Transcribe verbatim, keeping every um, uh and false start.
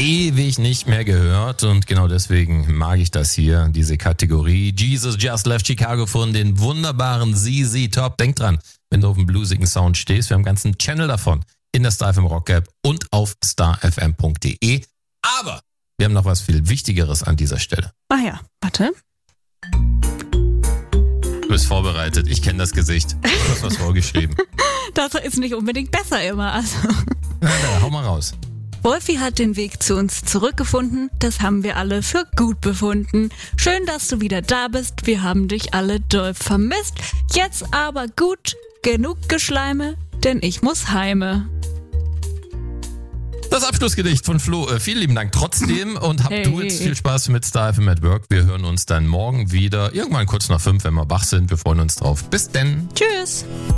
ewig nicht mehr gehört und genau deswegen mag ich das hier, diese Kategorie. Jesus Just Left Chicago von den wunderbaren Z Z Top. Denk dran, wenn du auf dem bluesigen Sound stehst, wir haben einen ganzen Channel davon in der Star F M Rock App und auf star f m punkt d e. Aber wir haben noch was viel Wichtigeres an dieser Stelle. Ah ja, warte. Du bist vorbereitet, ich kenne das Gesicht. Du hast was vorgeschrieben. Das ist nicht unbedingt besser immer. Also. Na, na, hau mal raus. Wolfi hat den Weg zu uns zurückgefunden. Das haben wir alle für gut befunden. Schön, dass du wieder da bist. Wir haben dich alle doll vermisst. Jetzt aber gut, genug Geschleime, denn ich muss heime. Das Abschlussgedicht von Flo. Äh, vielen lieben Dank trotzdem und habt Hey. du jetzt viel Spaß mit Star F M at Work. Wir hören uns dann morgen wieder, irgendwann kurz nach fünf, wenn wir wach sind. Wir freuen uns drauf. Bis denn. Tschüss.